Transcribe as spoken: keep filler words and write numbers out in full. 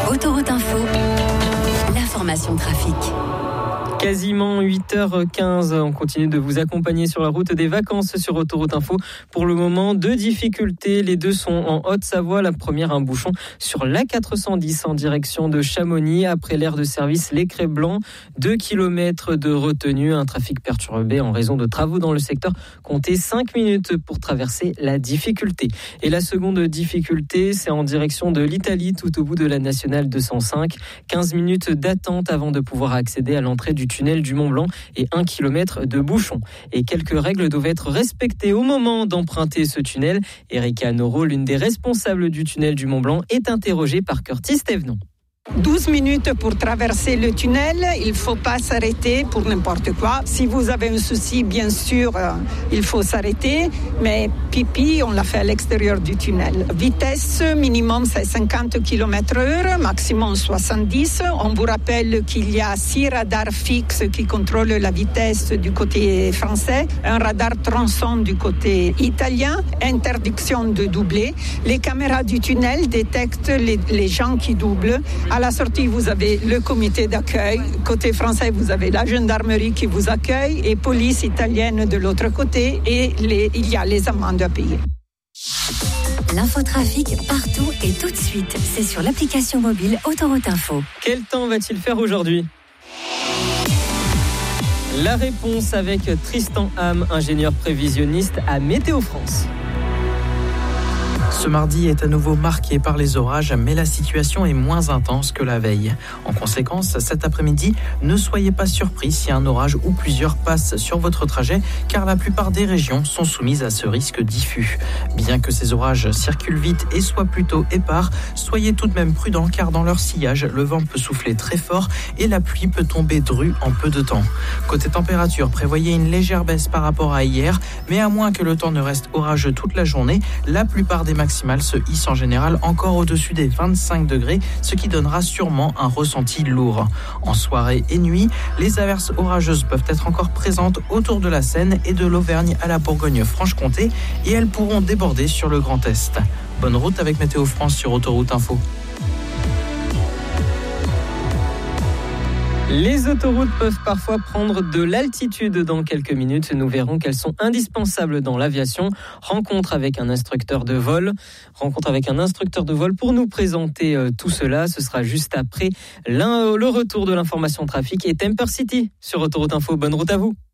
Autoroute Info, l'information trafic. Quasiment huit heures quinze, on continue de vous accompagner sur la route des vacances sur Autoroute Info. Pour le moment, deux difficultés, les deux sont en Haute-Savoie. La première, un bouchon sur l'A quatre cent dix en direction de Chamonix. Après l'aire de service Les Crêts Blancs, deux kilomètres de retenue, un trafic perturbé en raison de travaux dans le secteur. Comptez cinq minutes pour traverser la difficulté. Et la seconde difficulté, c'est en direction de l'Italie, tout au bout de la nationale deux cent cinq. quinze minutes d'attente avant de pouvoir accéder à l'entrée du tunnel du Mont Blanc et un kilomètre de bouchon. Et quelques règles doivent être respectées au moment d'emprunter ce tunnel. Erika Noro, l'une des responsables du tunnel du Mont Blanc, est interrogée par Curtis Thévenon. douze minutes pour traverser le tunnel, il ne faut pas s'arrêter pour n'importe quoi. Si vous avez un souci, bien sûr, euh, il faut s'arrêter, mais pipi, on l'a fait à l'extérieur du tunnel. Vitesse minimum, c'est cinquante kilomètres heure, maximum soixante-dix. On vous rappelle qu'il y a six radars fixes qui contrôlent la vitesse du côté français, un radar tronçon du côté italien, interdiction de doubler. Les caméras du tunnel détectent les, les gens qui doublent. À la sortie, vous avez le comité d'accueil. Côté français, vous avez la gendarmerie qui vous accueille et police italienne de l'autre côté. Et les, il y a les amendes à payer. L'infotrafic partout et tout de suite. C'est sur l'application mobile Autoroute Info. Quel temps va-t-il faire aujourd'hui ? La réponse avec Tristan Ham, ingénieur prévisionniste à Météo France. Ce mardi est à nouveau marqué par les orages, mais la situation est moins intense que la veille. En conséquence, cet après-midi, ne soyez pas surpris si un orage ou plusieurs passent sur votre trajet, car la plupart des régions sont soumises à ce risque diffus. Bien que ces orages circulent vite et soient plutôt épars, soyez tout de même prudents, car dans leur sillage, le vent peut souffler très fort et la pluie peut tomber drue en peu de temps. Côté température, prévoyez une légère baisse par rapport à hier, mais à moins que le temps ne reste orageux toute la journée, la plupart des maximales se hissent en général encore au-dessus des vingt-cinq degrés, ce qui donnera sûrement un ressenti lourd. En soirée et nuit, les averses orageuses peuvent être encore présentes autour de la Seine et de l'Auvergne à la Bourgogne-Franche-Comté et elles pourront déborder sur le Grand Est. Bonne route avec Météo France sur Autoroute Info. Les autoroutes peuvent parfois prendre de l'altitude dans quelques minutes. Nous verrons qu'elles sont indispensables dans l'aviation. Rencontre avec un instructeur de vol. Rencontre avec un instructeur de vol pour nous présenter euh, tout cela. Ce sera juste après le retour de l'information trafic et Temper City sur Autoroute Info. Bonne route à vous.